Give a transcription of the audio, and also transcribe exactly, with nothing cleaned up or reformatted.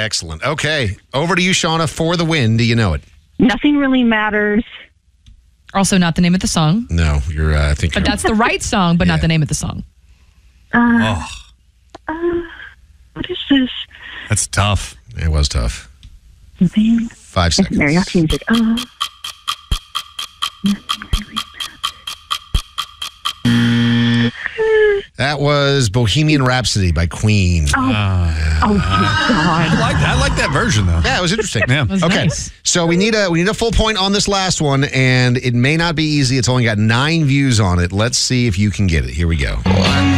Excellent. Okay, over to you, Shauna, for the win. Do you know it? Nothing Really Matters. Also not the name of the song. No, you're. Uh, I think. But you're, that's the right song, but Yeah. not the name of the song. Uh, Oh, uh, what is this? that's tough. It was tough. Nothing. Five seconds. Mariachi music. Oh. That was Bohemian Rhapsody by Queen. Oh, oh I God. like, I like that version, though. Yeah, it was interesting. Yeah. was Okay, nice. so we need a we need a full point on this last one, and it may not be easy. It's only got nine views on it. Let's see if you can get it. Here we go. One